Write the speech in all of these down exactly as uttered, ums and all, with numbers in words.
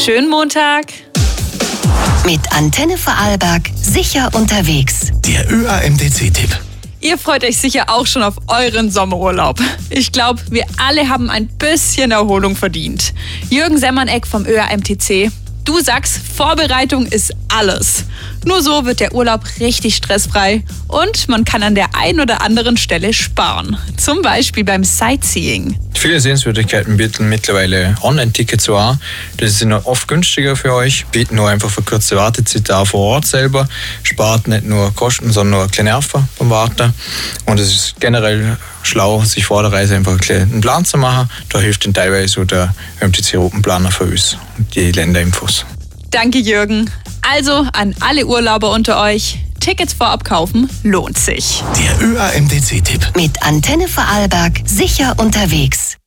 schönen Montag. Mit Antenne Vorarlberg sicher unterwegs. Der Ö A M T C-Tipp. Ihr freut euch sicher auch schon auf euren Sommerurlaub. Ich glaube, wir alle haben ein bisschen Erholung verdient. Jürgen Semmerneck vom Ö A M T C. Du sagst, Vorbereitung ist alles. Nur so wird der Urlaub richtig stressfrei und man kann an der einen oder anderen Stelle sparen. Zum Beispiel beim Sightseeing. Viele Sehenswürdigkeiten bieten mittlerweile Online-Tickets an. Das sind oft günstiger für euch, bieten nur einfach verkürzte Wartezeit auch vor Ort selber, spart nicht nur Kosten, sondern nur kleine Nerven beim Warten. Und es ist generell schlau, sich vor der Reise einfach einen Plan zu machen. Da hilft dann teilweise so der Ö A M T C-Routenplaner für uns und die Länderinfos. Danke, Jürgen. Also an alle Urlauber unter euch, Tickets vorab kaufen lohnt sich. Der Ö A M T C-Tipp. Mit Antenne Vorarlberg sicher unterwegs.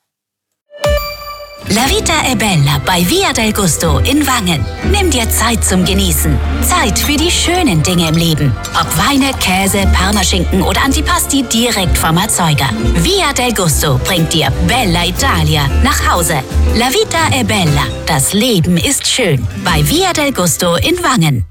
La Vita è Bella bei Via del Gusto in Wangen. Nimm dir Zeit zum Genießen. Zeit für die schönen Dinge im Leben. Ob Weine, Käse, Parmaschinken oder Antipasti direkt vom Erzeuger. Via del Gusto bringt dir Bella Italia nach Hause. La Vita è Bella. Das Leben ist schön. Bei Via del Gusto in Wangen.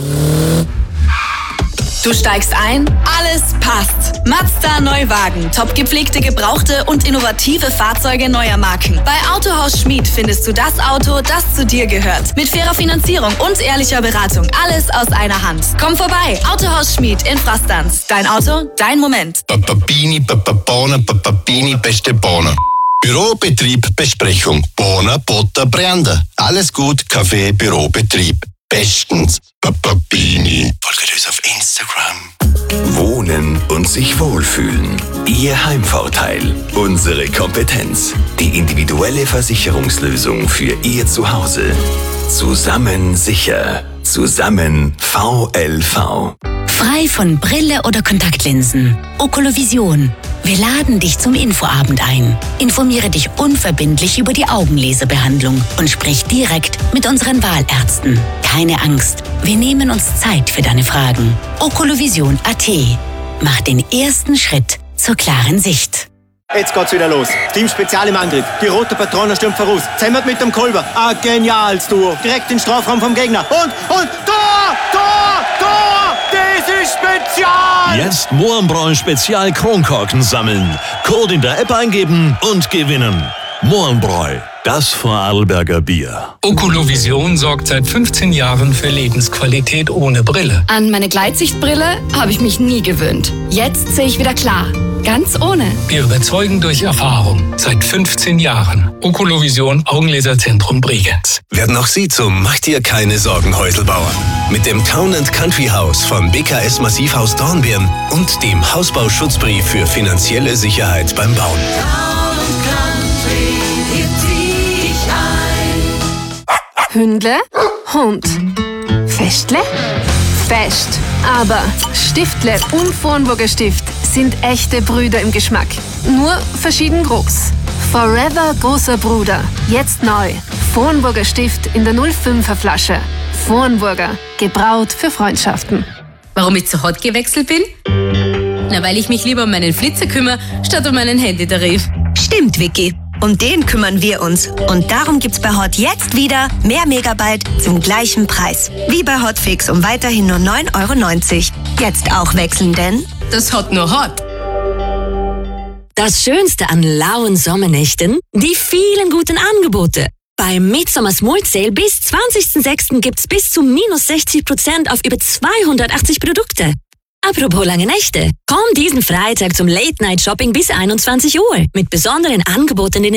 Du steigst ein, alles passt. Mazda Neuwagen, top gepflegte Gebrauchte und innovative Fahrzeuge neuer Marken. Bei Autohaus Schmid findest du das Auto, das zu dir gehört. Mit fairer Finanzierung und ehrlicher Beratung. Alles aus einer Hand. Komm vorbei, Autohaus Schmid in Frastanz. Dein Auto, dein Moment. Papapini, Papapona, Papapini, beste Bohne. Bürobetrieb, Besprechung. Bohne, Butter, Brände. Alles gut, Kaffee, Bürobetrieb. Bestens. Papapini. Folgt uns auf Instagram. Wohnen und sich wohlfühlen. Ihr Heimvorteil. Unsere Kompetenz. Die individuelle Versicherungslösung für Ihr Zuhause. Zusammen sicher. Zusammen V L V. Frei von Brille oder Kontaktlinsen. Okolovision. Wir laden dich zum Infoabend ein. Informiere dich unverbindlich über die Augenlaserbehandlung und sprich direkt mit unseren Wahlärzten. Keine Angst, wir nehmen uns Zeit für deine Fragen. Okolovision Punkt a t. Mach den ersten Schritt zur klaren Sicht. Jetzt geht's wieder los. Team Spezial im Angriff. Die rote Patrone stürmt voraus. Zemmert mit dem Kolber. Ah, geniales Duo. Direkt in den Strafraum vom Gegner. Und, und, Tor! Tor! Tor! Das ist Spezial! Jetzt Mohrenbräu Spezial Kronkorken sammeln. Code in der App eingeben und gewinnen. Mohrenbräu, das Vorarlberger Bier. Okolovision sorgt seit fünfzehn Jahren für Lebensqualität ohne Brille. An meine Gleitsichtbrille habe ich mich nie gewöhnt. Jetzt sehe ich wieder klar. Ganz ohne. Wir überzeugen durch Erfahrung. Seit fünfzehn Jahren. Okolovision Augenlaserzentrum Bregenz. Werden auch Sie zum Mach dir keine Sorgen Häuselbauer. Mit dem Town and Country House von B K S Massivhaus Dornbirn und dem Hausbauschutzbrief für finanzielle Sicherheit beim Bauen. Hündle, Hund. Festle, Fest. Aber Stiftle und Vornburger Stift sind echte Brüder im Geschmack. Nur verschieden groß. Forever großer Bruder. Jetzt neu. Vornburger Stift in der null fünfer Flasche. Vornburger. Gebraut für Freundschaften. Warum ich zu Hot gewechselt bin? Na, weil ich mich lieber um meinen Flitzer kümmere, statt um meinen Handytarif. Stimmt, Vicky. Um den kümmern wir uns. Und darum gibt's bei Hot jetzt wieder mehr Megabyte zum gleichen Preis. Wie bei Hotfix um weiterhin nur neun Euro neunzig. Jetzt auch wechseln, denn das Hot nur Hot. Das Schönste an lauen Sommernächten? Die vielen guten Angebote. Beim Midsummer Small Sale bis zwanzigsten sechsten gibt's bis zu minus sechzig Prozent auf über zweihundertachtzig Produkte. Apropos lange Nächte. Komm diesen Freitag zum Late-Night-Shopping bis einundzwanzig Uhr mit besonderen Angeboten in